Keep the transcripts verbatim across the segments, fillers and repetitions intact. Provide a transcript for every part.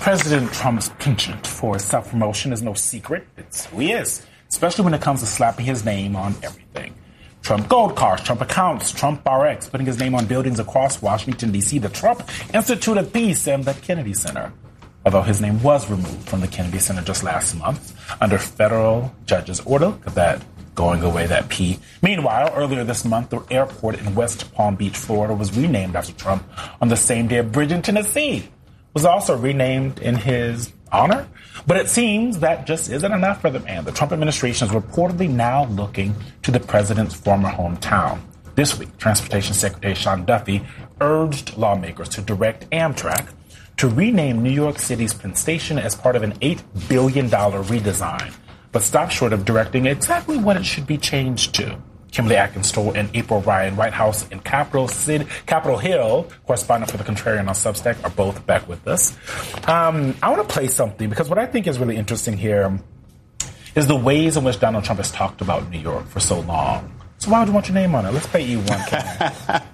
President Trump's penchant for self-promotion is no secret. It's who he is, especially when it comes to slapping his name on everything. Trump Gold Cars, Trump Accounts, Trump R X, putting his name on buildings across Washington, D C, the Trump Institute of Peace, and the Kennedy Center. Although his name was removed from the Kennedy Center just last month under federal judge's order, look at that, going away, that P. Meanwhile, earlier this month, the airport in West Palm Beach, Florida, was renamed after Trump on the same day. A bridge in Tennessee was also renamed in his honor. But it seems that just isn't enough for the man. The Trump administration is reportedly now looking to the president's former hometown. This week, Transportation Secretary Sean Duffy urged lawmakers to direct Amtrak to rename New York City's Penn Station as part of an eight billion dollars redesign, but stopped short of directing exactly what it should be changed to. Kimberly Atkins-Stoll and April Ryan, White House and Capitol, City, Capitol Hill correspondent for The Contrarian on Substack, are both back with us. Um, I want to play something because what I think is really interesting here is the ways in which Donald Trump has talked about New York for so long. So why would you want your name on it? Let's play you one, Ken.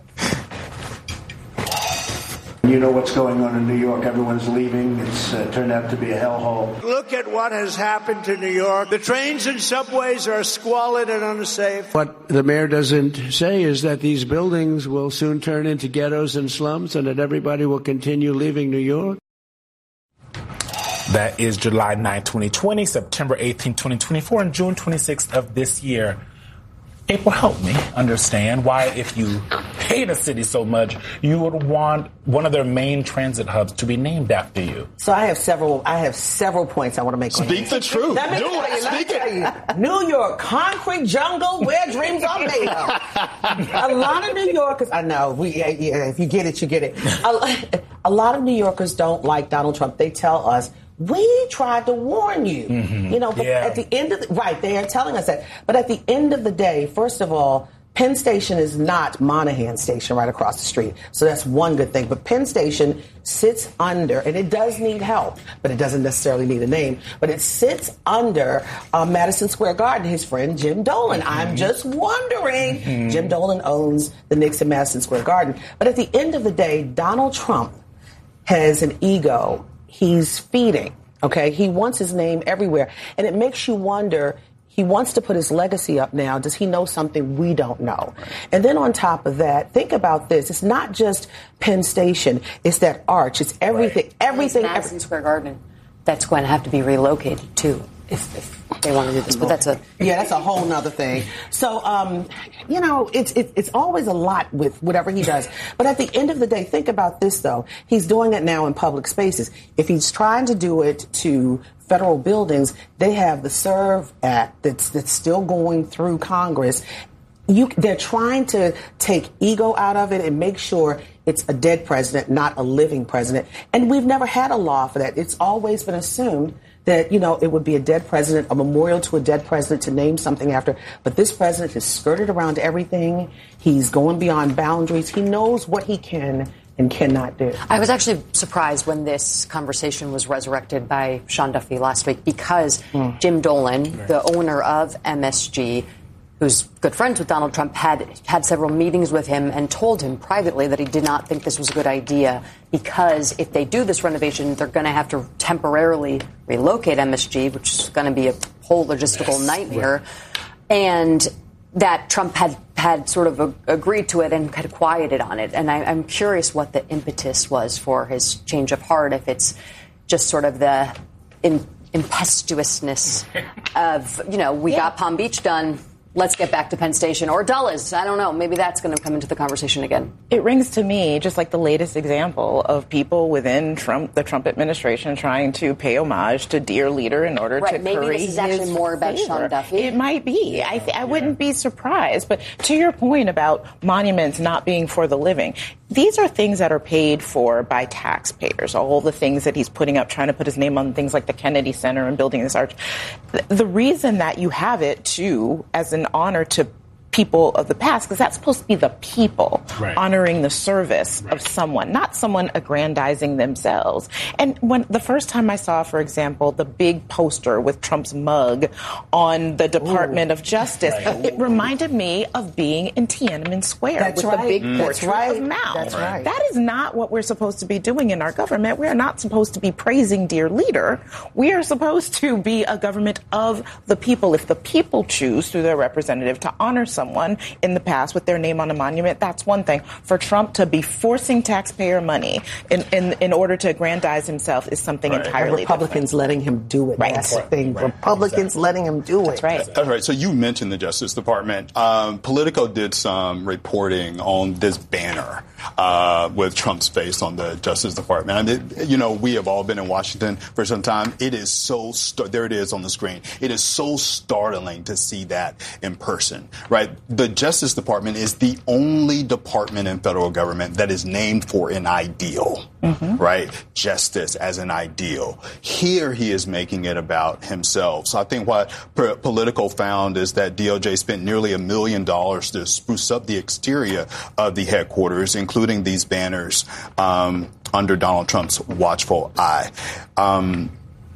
You know what's going on in New York. Everyone's leaving. It's uh, turned out to be a hellhole. Look at what has happened to New York. The trains and subways are squalid and unsafe. What the mayor doesn't say is that these buildings will soon turn into ghettos and slums and that everybody will continue leaving New York. That is July ninth, twenty twenty, September eighteenth, twenty twenty-four, and June twenty-sixth of this year. April, help me understand why, if you hate a city so much, you would want one of their main transit hubs to be named after you. So I have several. I have several points I want to make. Speak the truth. Let me Do tell it. you, let me Speak tell it. you. New York, concrete jungle where dreams are made of. A lot of New Yorkers. I know. We. Yeah, yeah, if you get it, you get it. A, a lot of New Yorkers don't like Donald Trump. They tell us, we tried to warn you, mm-hmm. you know, but yeah. at the end of the, right, they are telling us that. But at the end of the day, first of all, Penn Station is not Monahan Station right across the street. So that's one good thing. But Penn Station sits under, and it does need help, but it doesn't necessarily need a name, but it sits under uh, Madison Square Garden, his friend Jim Dolan. Mm-hmm. I'm just wondering. Mm-hmm. Jim Dolan owns the Knicks in Madison Square Garden. But at the end of the day, Donald Trump has an ego he's feeding, okay? He wants his name everywhere. And it makes you wonder, he wants to put his legacy up now. Does he know something we don't know? Right. And then on top of that, think about this. It's not just Penn Station. It's that arch. It's everything. Right. Everything. It's Madison Square Garden. That's going to have to be relocated, too, if, if they want to do this. But that's a... Yeah, that's a whole nother thing. So, um, you know, it's it, it's always a lot with whatever he does. But at the end of the day, think about this, though. He's doing it now in public spaces. If he's trying to do it to federal buildings, they have the SERVE Act that's, that's still going through Congress. You, they're trying to take ego out of it and make sure it's a dead president, not a living president. And we've never had a law for that. It's always been assumed that, you know, it would be a dead president, a memorial to a dead president to name something after. But this president has skirted around everything. He's going beyond boundaries. He knows what he can and cannot do. I was actually surprised when this conversation was resurrected by Sean Duffy last week because mm. Jim Dolan, the owner of M S G, who's good friends with Donald Trump, had had several meetings with him and told him privately that he did not think this was a good idea because if they do this renovation, they're going to have to temporarily relocate M S G, which is going to be a whole logistical yes. nightmare. And that Trump had, had sort of a, agreed to it and had quieted on it. And I, I'm curious what the impetus was for his change of heart, if it's just sort of the in, impetuousness of, you know, we yeah. got Palm Beach done. Let's get back to Penn Station or Dulles. I don't know. Maybe that's going to come into the conversation again. It rings to me just like the latest example of people within Trump, the Trump administration, trying to pay homage to dear leader in order right, to maybe curry this is actually his more about favor. Sean Duffy. It might be. I, th- I wouldn't be surprised. But to your point about monuments not being for the living, these are things that are paid for by taxpayers. All the things that he's putting up, trying to put his name on things like the Kennedy Center and building this arch. The reason that you have it, too, as an honor to people of the past, because that's supposed to be the people right. honoring the service right. of someone, not someone aggrandizing themselves. And when the first time I saw, for example, the big poster with Trump's mug on the Department Ooh. of Justice, right. it reminded me of being in Tiananmen Square that's with right. the big mm. portrait right. of Mao. That's right. That is not what we're supposed to be doing in our government. We are not supposed to be praising dear leader. We are supposed to be a government of the people. If the people choose through their representative to honor someone in the past with their name on a monument, that's one thing. For Trump to be forcing taxpayer money in, in, in order to aggrandize himself is something right. entirely and Republicans different. letting him do it. Right. That's the thing. Right. Republicans exactly. letting him do it. That's right. That's right. So you mentioned the Justice Department. Um, Politico did some reporting on this banner uh, with Trump's face on the Justice Department. And it, you know, we have all been in Washington for some time. It is so st- there it is on the screen. It is so startling to see that in person, right? The Justice Department is the only department in federal government that is named for an ideal, mm-hmm. right? Justice as an ideal. Here he is making it about himself. So I think what P- Politico found is that D O J spent nearly a million dollars to spruce up the exterior of the headquarters, including these banners um, under Donald Trump's watchful eye. Um,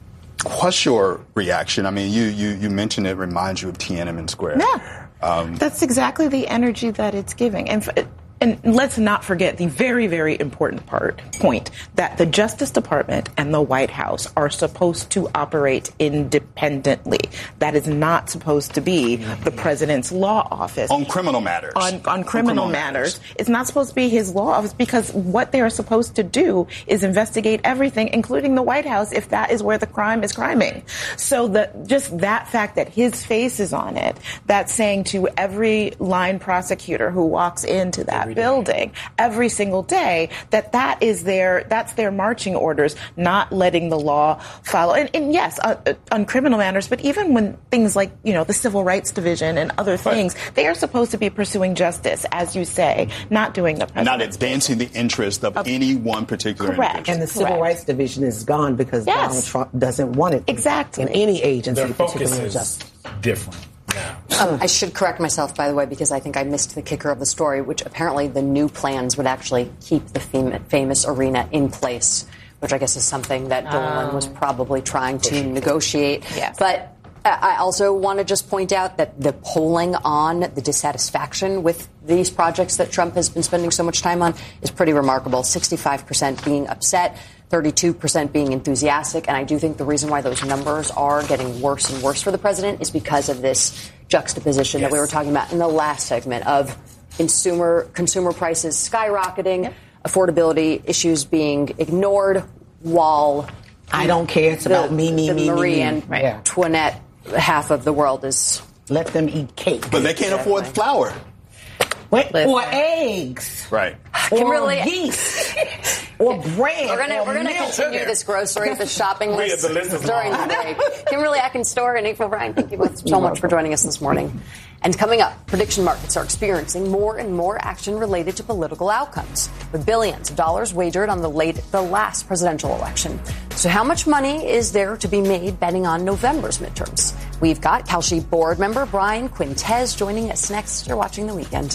what's your reaction? I mean, you, you, you mentioned it reminds you of Tiananmen Square. Yeah. Um, That's exactly the energy that it's giving. And f- And let's not forget the very, very important part, point that the Justice Department and the White House are supposed to operate independently. That is not supposed to be the president's law office. On criminal matters. On, on, criminal, on criminal matters. matters. It's not supposed to be his law office, because what they are supposed to do is investigate everything, including the White House, if that is where the crime is criming. So the, just that fact that his face is on it, that's saying to every line prosecutor who walks into that building every single day that that is their that's their marching orders, not letting the law follow. And, and yes, uh, on criminal matters, but even when things like, you know, the Civil Rights Division and other things, right. they are supposed to be pursuing justice, as you say, not doing the president's not advancing the interest of, of any one particular correct. individual. And the Civil Correct. Rights Division is gone because yes. Donald Trump doesn't want it exactly in any agency. Their focus particularly is justice. different. Yeah. Um, I should correct myself, by the way, because I think I missed the kicker of the story, which apparently the new plans would actually keep the fam- famous arena in place, which I guess is something that Dolan um, was probably trying to negotiate. Yes. But I also want to just point out that the polling on the dissatisfaction with these projects that Trump has been spending so much time on is pretty remarkable. sixty-five percent being upset, thirty-two percent being enthusiastic. And I do think the reason why those numbers are getting worse and worse for the president is because of this juxtaposition yes. that we were talking about in the last segment of consumer consumer prices skyrocketing, yep. affordability issues being ignored, while I don't care. It's the, about me, me, the me, Marie me, me. and Right. Antoinette half of the world is. Let them eat cake. But they can't afford flour. Wait, or eggs. Right. Kimberly, or yeast. or bread. We're gonna we're gonna continue this grocery the shopping list the list during the break. Kimberly Atkinstor and April Bryan, thank you both so much for joining us this morning. And coming up, prediction markets are experiencing more and more action related to political outcomes, with billions of dollars wagered on the late the last presidential election. So how much money is there to be made betting on November's midterms? We've got Kalshi board member Brian Quintez joining us next. You're watching The Weekend.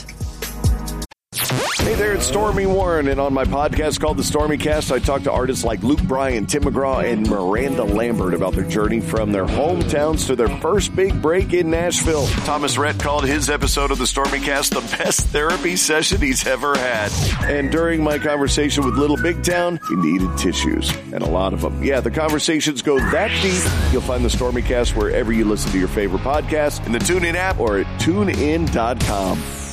Hey there, it's Stormy Warren, and on my podcast called The Stormy Cast, I talk to artists like Luke Bryan, Tim McGraw, and Miranda Lambert about their journey from their hometowns to their first big break in Nashville. Thomas Rhett called his episode of The Stormy Cast the best therapy session he's ever had. And during my conversation with Little Big Town, he needed tissues, and a lot of them. Yeah, the conversations go that deep. You'll find The Stormy Cast wherever you listen to your favorite podcast, in the TuneIn app, or at tune in dot com.